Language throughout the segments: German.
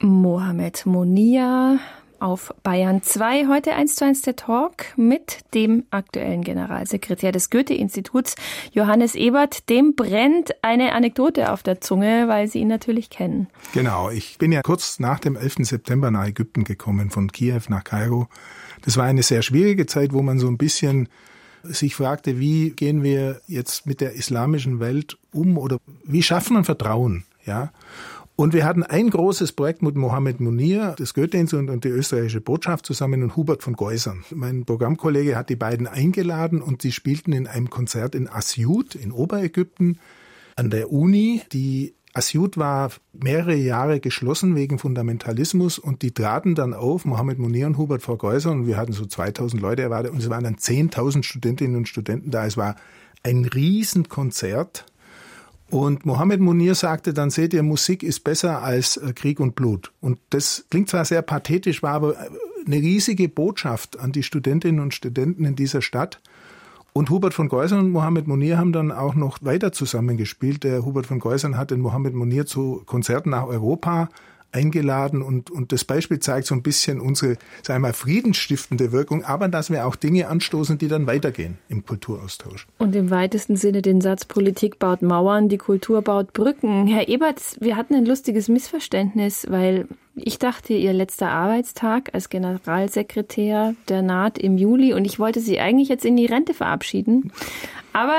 Mohamed Monia auf Bayern 2. Heute 1:1 der Talk mit dem aktuellen Generalsekretär des Goethe-Instituts, Johannes Ebert. Dem brennt eine Anekdote auf der Zunge, weil Sie ihn natürlich kennen. Genau, ich bin ja kurz nach dem 11. September nach Ägypten gekommen, von Kiew nach Kairo. Das war eine sehr schwierige Zeit, wo man so ein bisschen sich fragte, wie gehen wir jetzt mit der islamischen Welt um oder wie schaffen wir Vertrauen, ja? Und wir hatten ein großes Projekt mit Mohamed Monia, das Goethe-Institut und die österreichische Botschaft zusammen und Hubert von Geusern. Mein Programmkollege hat die beiden eingeladen und sie spielten in einem Konzert in Asyut in Oberägypten an der Uni. Die Asyut war mehrere Jahre geschlossen wegen Fundamentalismus und die traten dann auf, Mohamed Monia und Hubert von Geusern, und wir hatten so 2000 Leute erwartet und es waren dann 10.000 Studentinnen und Studenten da. Es war ein Riesenkonzert. Und Mohamed Monia sagte dann, seht ihr, Musik ist besser als Krieg und Blut. Und das klingt zwar sehr pathetisch, war aber eine riesige Botschaft an die Studentinnen und Studenten in dieser Stadt. Und Hubert von Geusern und Mohamed Monia haben dann auch noch weiter zusammengespielt. Der Hubert von Geusern hat den Mohamed Monia zu Konzerten nach Europa eingeladen und das Beispiel zeigt so ein bisschen unsere, sagen wir mal, friedensstiftende Wirkung, aber dass wir auch Dinge anstoßen, die dann weitergehen im Kulturaustausch. Und im weitesten Sinne den Satz, Politik baut Mauern, die Kultur baut Brücken. Herr Ebert, wir hatten ein lustiges Missverständnis, weil ich dachte, Ihr letzter Arbeitstag als Generalsekretär, der naht im Juli und ich wollte Sie eigentlich jetzt in die Rente verabschieden. Aber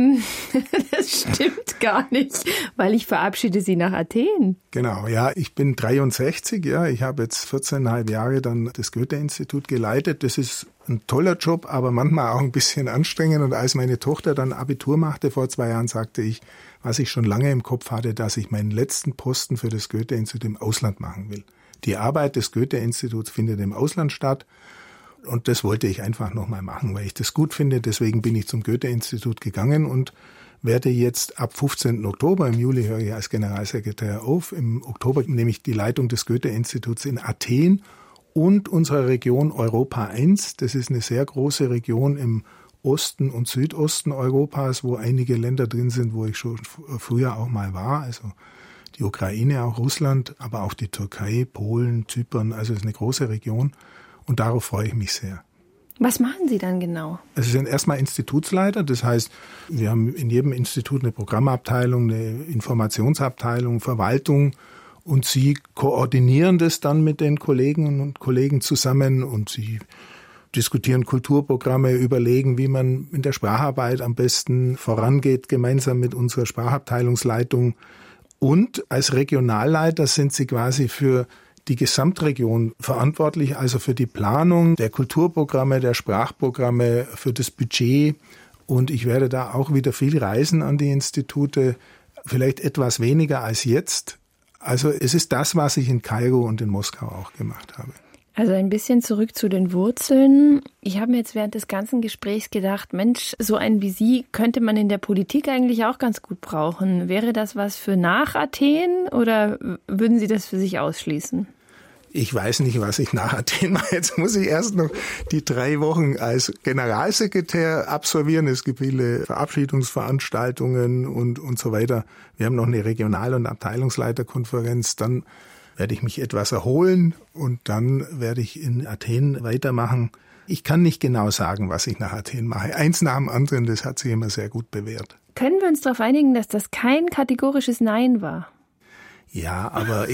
das stimmt gar nicht, weil ich verabschiede Sie nach Athen. Genau, ja, ich bin 63, ja, ich habe jetzt 14,5 Jahre dann das Goethe-Institut geleitet. Das ist ein toller Job, aber manchmal auch ein bisschen anstrengend. Und als meine Tochter dann Abitur machte vor 2 Jahren, sagte ich, was ich schon lange im Kopf hatte, dass ich meinen letzten Posten für das Goethe-Institut im Ausland machen will. Die Arbeit des Goethe-Instituts findet im Ausland statt. Und das wollte ich einfach nochmal machen, weil ich das gut finde. Deswegen bin ich zum Goethe-Institut gegangen und werde jetzt ab 15. Oktober, im Juli höre ich als Generalsekretär auf, im Oktober nehme ich die Leitung des Goethe-Instituts in Athen und unserer Region Europa 1. Das ist eine sehr große Region im Osten und Südosten Europas, wo einige Länder drin sind, wo ich schon früher auch mal war. Also die Ukraine, auch Russland, aber auch die Türkei, Polen, Zypern. Also es ist eine große Region. Und darauf freue ich mich sehr. Was machen Sie dann genau? Sie sind erstmal Institutsleiter. Das heißt, wir haben in jedem Institut eine Programmabteilung, eine Informationsabteilung, Verwaltung. Und Sie koordinieren das dann mit den Kolleginnen und Kollegen zusammen. Und Sie diskutieren Kulturprogramme, überlegen, wie man in der Spracharbeit am besten vorangeht, gemeinsam mit unserer Sprachabteilungsleitung. Und als Regionalleiter sind Sie quasi für die Gesamtregion verantwortlich, also für die Planung der Kulturprogramme, der Sprachprogramme, für das Budget. Und ich werde da auch wieder viel reisen an die Institute, vielleicht etwas weniger als jetzt. Also es ist das, was ich in Kairo und in Moskau auch gemacht habe. Also ein bisschen zurück zu den Wurzeln. Ich habe mir jetzt während des ganzen Gesprächs gedacht, Mensch, so einen wie Sie könnte man in der Politik eigentlich auch ganz gut brauchen. Wäre das was für nach Athen oder würden Sie das für sich ausschließen? Ich weiß nicht, was ich nach Athen mache. Jetzt muss ich erst noch die 3 Wochen als Generalsekretär absolvieren. Es gibt viele Verabschiedungsveranstaltungen und so weiter. Wir haben noch eine Regional- und Abteilungsleiterkonferenz. Dann werde ich mich etwas erholen und dann werde ich in Athen weitermachen. Ich kann nicht genau sagen, was ich nach Athen mache. Eins nach dem anderen, das hat sich immer sehr gut bewährt. Können wir uns darauf einigen, dass das kein kategorisches Nein war? Ja, aber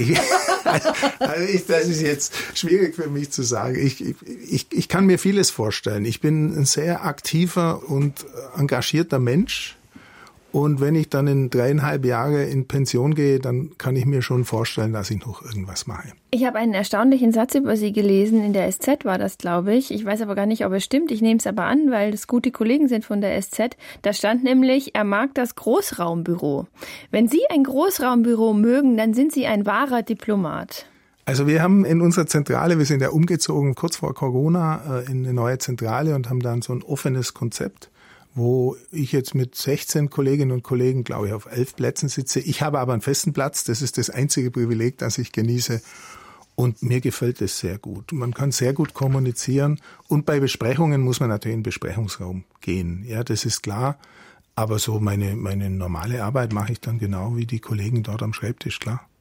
das ist jetzt schwierig für mich zu sagen. Ich kann mir vieles vorstellen. Ich bin ein sehr aktiver und engagierter Mensch. Und wenn ich dann in 3,5 Jahre in Pension gehe, dann kann ich mir schon vorstellen, dass ich noch irgendwas mache. Ich habe einen erstaunlichen Satz über Sie gelesen, in der SZ war das, glaube ich. Ich weiß aber gar nicht, ob es stimmt. Ich nehme es aber an, weil es gute Kollegen sind von der SZ. Da stand nämlich, er mag das Großraumbüro. Wenn Sie ein Großraumbüro mögen, dann sind Sie ein wahrer Diplomat. Also wir haben in unserer Zentrale, wir sind ja umgezogen kurz vor Corona in eine neue Zentrale und haben dann so ein offenes Konzept, wo ich jetzt mit 16 Kolleginnen und Kollegen, glaube ich, auf 11 Plätzen sitze. Ich habe aber einen festen Platz. Das ist das einzige Privileg, das ich genieße. Und mir gefällt es sehr gut. Man kann sehr gut kommunizieren. Und bei Besprechungen muss man natürlich in den Besprechungsraum gehen. Ja, das ist klar. Aber so meine normale Arbeit mache ich dann genau wie die Kollegen dort am Schreibtisch, klar.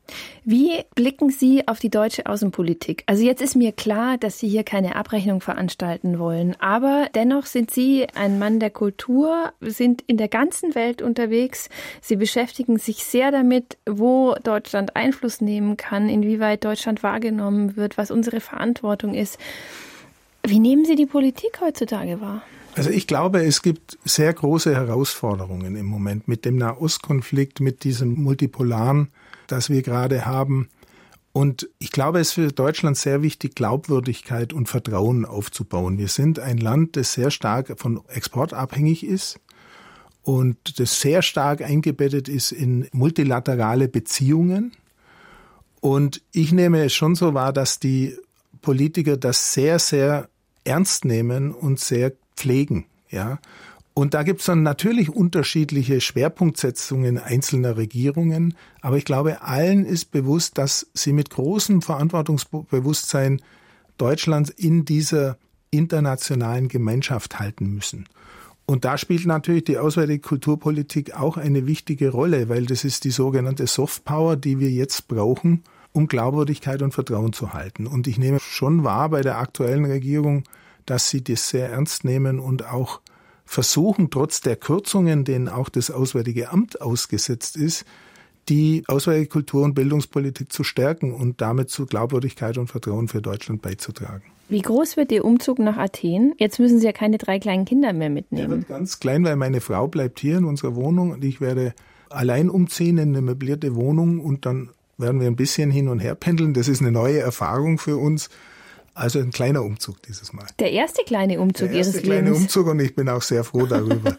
Wie blicken Sie auf die deutsche Außenpolitik? Also jetzt ist mir klar, dass Sie hier keine Abrechnung veranstalten wollen, aber dennoch sind Sie ein Mann der Kultur, sind in der ganzen Welt unterwegs. Sie beschäftigen sich sehr damit, wo Deutschland Einfluss nehmen kann, inwieweit Deutschland wahrgenommen wird, was unsere Verantwortung ist. Wie nehmen Sie die Politik heutzutage wahr? Also ich glaube, es gibt sehr große Herausforderungen im Moment mit dem Nahostkonflikt, mit diesem Multipolaren, das wir gerade haben. Und ich glaube, es ist für Deutschland sehr wichtig, Glaubwürdigkeit und Vertrauen aufzubauen. Wir sind ein Land, das sehr stark von Export abhängig ist und das sehr stark eingebettet ist in multilaterale Beziehungen. Und ich nehme es schon so wahr, dass die Politiker das sehr, sehr ernst nehmen und sehr pflegen, ja. Und da gibt es dann natürlich unterschiedliche Schwerpunktsetzungen einzelner Regierungen. Aber ich glaube, allen ist bewusst, dass sie mit großem Verantwortungsbewusstsein Deutschland in dieser internationalen Gemeinschaft halten müssen. Und da spielt natürlich die auswärtige Kulturpolitik auch eine wichtige Rolle, weil das ist die sogenannte Softpower, die wir jetzt brauchen, um Glaubwürdigkeit und Vertrauen zu halten. Und ich nehme schon wahr bei der aktuellen Regierung, dass sie das sehr ernst nehmen und auch versuchen, trotz der Kürzungen, denen auch das Auswärtige Amt ausgesetzt ist, die auswärtige Kultur- und Bildungspolitik zu stärken und damit zu Glaubwürdigkeit und Vertrauen für Deutschland beizutragen. Wie groß wird Ihr Umzug nach Athen? Jetzt müssen Sie ja keine 3 kleinen Kinder mehr mitnehmen. Der wird ganz klein, weil meine Frau bleibt hier in unserer Wohnung und ich werde allein umziehen in eine möblierte Wohnung und dann werden wir ein bisschen hin und her pendeln. Das ist eine neue Erfahrung für uns. Also ein kleiner Umzug dieses Mal. Der erste kleine Umzug Ihres Lebens. Der erste kleine Umzug und ich bin auch sehr froh darüber.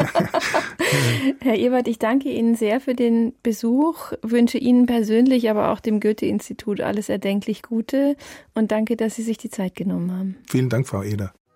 Herr Ebert, ich danke Ihnen sehr für den Besuch, wünsche Ihnen persönlich, aber auch dem Goethe-Institut alles erdenklich Gute und danke, dass Sie sich die Zeit genommen haben. Vielen Dank, Frau Eder.